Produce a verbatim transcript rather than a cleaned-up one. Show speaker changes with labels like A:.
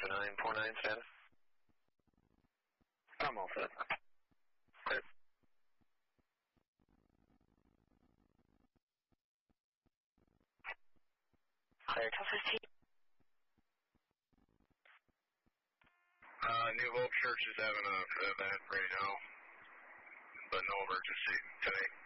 A: two nine four nine status?
B: I'm all set.
A: Great.
C: Clear till fifteen.
B: Uh, New Hope Church is having a, an event right now, but no emergency today.